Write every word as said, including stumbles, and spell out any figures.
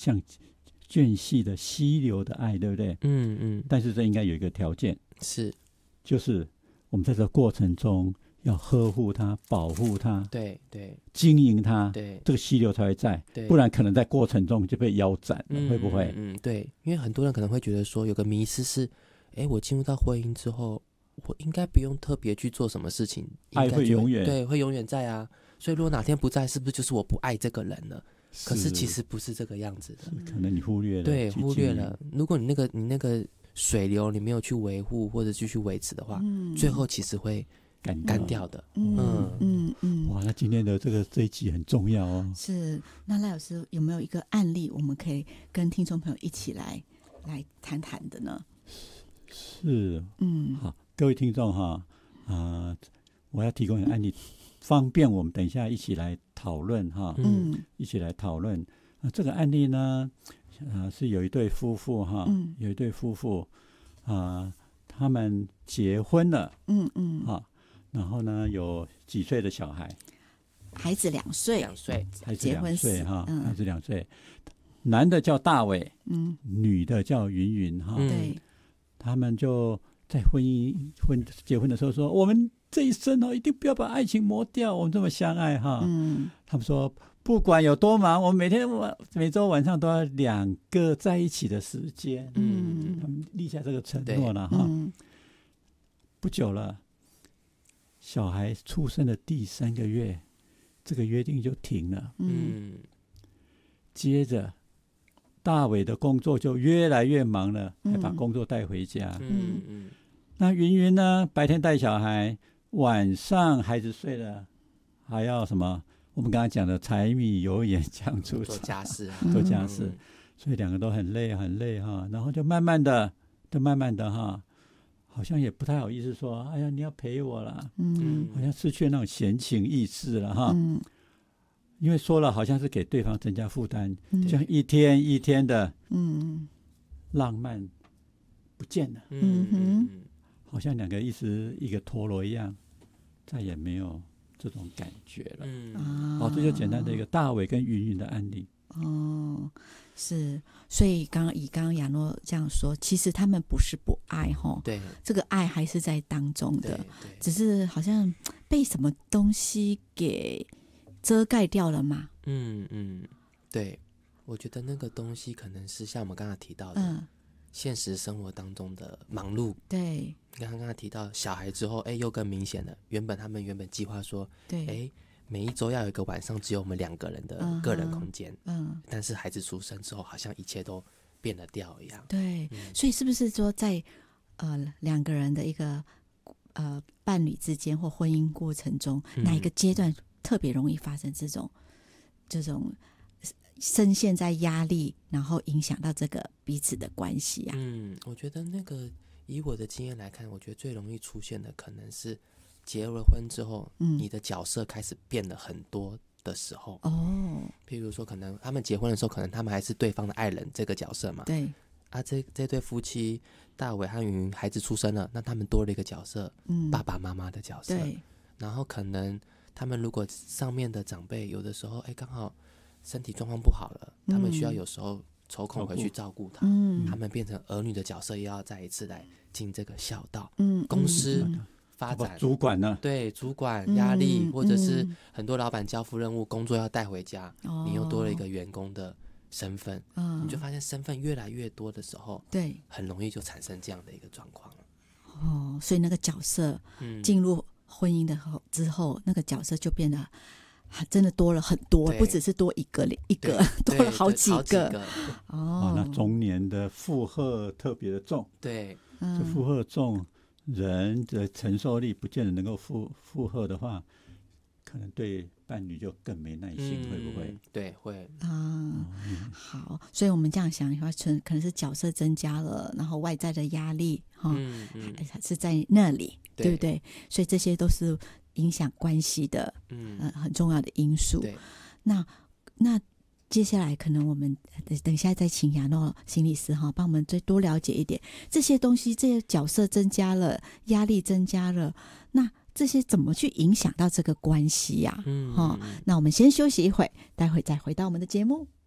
像眷系的溪流的爱，对不对？ 嗯嗯。 但是这应该有一个条件， 是， 就是我们在这个过程中要呵护它、保护它， 对对， 经营它， 对， 这个溪流才会在， 对， 不然可能在过程中就被腰斩了， 嗯、 会不会？ 嗯，对，因为很多人可能会觉得说，有个迷思是，哎，我进入到婚姻之后，我应该不用特别去做什么事情， 爱会永远， 对，会永远在啊。所以如果哪天不在，是不是就是我不爱这个人了？是，可是其实不是这个样子的， 可能你忽略了， 对，忽略了。如果你那个你那个水流你没有去维护或者继续维持的话，嗯、最后其实会干干掉的。 嗯嗯 嗯, 嗯哇，那今天的这个这一集很重要哦。 是，那赖老师有没有一个案例，我们可以跟听众朋友一起来来谈谈的呢？ 是， 嗯， 好，各位听众哈，啊、呃，我要提供一个案例，方便我们等一下一起来讨论哈， 嗯， 一起来讨论。啊、呃，这个案例呢，啊、呃，是有一对夫妇哈， 嗯、 有一对夫妇啊、呃，他们结婚了， 嗯嗯， 啊，然后呢有几岁的小孩， 孩子两岁， 两岁， 孩子两岁哈， 嗯、 孩子两岁，男的叫大伟， 嗯， 女的叫云云哈， 对， 他们就在婚姻婚结婚的时候说，我们这一生哦，一定不要把爱情磨掉，我们这么相爱哈。 嗯， 他们说不管有多忙，我们每天晚每周晚上都要两个在一起的时间。 嗯， 他们立下这个承诺了哈。 嗯、 不久了，小孩出生的第三个月，这个约定就停了。 嗯， 接着大伟的工作就越来越忙了，还把工作带回家。 嗯嗯， 那云云呢？白天带小孩，晚上孩子睡了，还要什么？我们刚刚讲的柴米油盐酱醋茶， 做家事、啊， 做家事，嗯、所以两个都很累，很累哈。然后就慢慢的，就慢慢的哈，好像也不太好意思说，哎呀，你要陪我啦， 嗯， 好像失去那种闲情逸致了哈。 嗯， 因为说了，好像是给对方增加负担，嗯、这样一天一天的， 嗯， 浪漫不见了， 嗯哼。 好像两个一直一个陀螺一样，再也没有这种感觉了。 嗯， 好、哦，这就简单的一个大伟跟云云的案例。 哦，是，所以刚刚以刚刚亚诺这样说，其实他们不是不爱哈， 对， 这个爱还是在当中的，只是好像被什么东西给遮盖掉了嘛。 嗯嗯，对，我觉得那个东西可能是像我们刚刚提到的。 嗯， 现实生活当中的忙碌， 对， 刚刚刚才提到小孩之后，哎，又更明显了。原本他们原本计划说， 对， 哎，每一周要有一个晚上只有我们两个人的个人空间， 嗯，嗯但是孩子出生之后，好像一切都变了调一样。 对， 嗯、 所以是不是说在呃两个人的一个呃伴侣之间或婚姻过程中，嗯、哪一个阶段特别容易发生这种这种？深陷在压力，然后影响到这个彼此的关系啊。 嗯，我觉得那个以我的经验来看，我觉得最容易出现的可能是结了婚之后，嗯、你的角色开始变了很多的时候。 哦， 譬如说，可能他们结婚的时候，可能他们还是对方的爱人这个角色嘛。 对。 啊，这这对夫妻大伟和云云孩子出生了，那他们多了一个角色，嗯，爸爸妈妈的角色。 对。 然后可能他们如果上面的长辈有的时候，哎，刚好身体状况不好了，他们需要有时候抽空回去照顾他，嗯，他们变成儿女的角色，也要再一次来尽这个孝道。嗯，公司发展， 主管呢？ 对，主管压力，嗯、或者是很多老板交付任务，工作要带回家，哦、你又多了一个员工的身份，哦、你就发现身份越来越多的时候， 对， 很容易就产生这样的一个状况了。 哦，所以那个角色进入婚姻的后之后，那个角色就变得。真的多了很多，不只是多一个一个，多了好几个。 哦，那中年的负荷特别的重， 对， 这负荷重，人的承受力不见得能够负负荷的话，可能对伴侣就更没耐心，嗯、会不会？ 对，会啊。嗯、好，所以我们这样想的话，可能是角色增加了，然后外在的压力哈，嗯嗯、是在那里，对不对？所以这些都是。影响关系的，嗯、呃，很重要的因素。 对， 那那接下来可能我们等一下再请亚诺心理师哈，帮我们再多了解一点这些东西，这些角色增加了，压力增加了，那这些怎么去影响到这个关系呀、啊？嗯，哈，那我们先休息一会，待会再回到我们的节目。